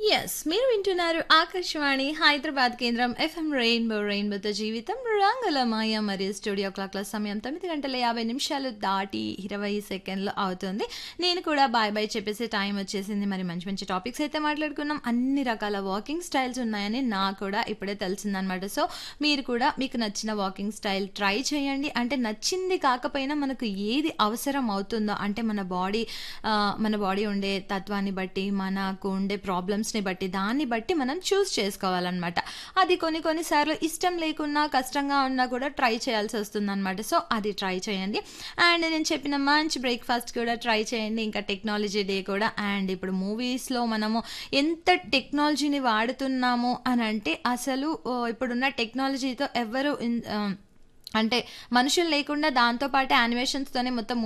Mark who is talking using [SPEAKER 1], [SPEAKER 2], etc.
[SPEAKER 1] Yes. మీరు వింటున్నారు ఆకాశవాణి హైదరాబాద్ కేంద్రం ఎఫ్ఎం రెయిన్బోతో జీవితం రంగులమయ మరియు స్టూడియో క్లాక్‌ల సమయం 9:50 దాటి 20 సెకండ్లు అవుతుంది. నేను కూడా బాయ్ బాయ్ చెప్పేసే టైం వచ్చేసింది. మరి మంచి మంచి టాపిక్స్ అయితే మాట్లాడుకున్నాం. అన్ని రకాల వాకింగ్ స్టైల్స్ ఉన్నాయని నాకు కూడా ఇప్పుడే తెలిసిందనమాట. సో, మీరు కూడా మీకు నచ్చిన వాకింగ్ స్టైల్ ట్రై చేయండి. అంటే నచ్చింది కాకపోయినా మనకు ఏది అవసరం అవుతుందో అంటే మన బాడీ ఉండే తత్వాన్ని బట్టి, మనకు ఉండే ప్రాబ్లమ్స్‌ని బట్టి, దాన్ని బట్టి మనం చూజ్ చేసుకోవాలనమాట. అది కొన్ని సార్లు ఇష్టం లేకున్నా, కష్టంగా ఉన్నా కూడా ట్రై చేయాల్సొస్తుందనమాట. సో, అది ట్రై చేయండి. అండ్ నేను చెప్పిన మంచి బ్రేక్‌ఫాస్ట్ కూడా ట్రై చేయండి. ఇంకా టెక్నాలజీ డే కూడా అండ్ ఇప్పుడు మూవీస్‌లో మనము ఎంత టెక్నాలజీని వాడుతున్నాము అనంటే అసలు ఇప్పుడున్న టెక్నాలజీతో ఎవ్వరు అంటే మనుషులు లేకుండా దాంతో పాటు యానిమేషన్స్‌తోనే మొత్తం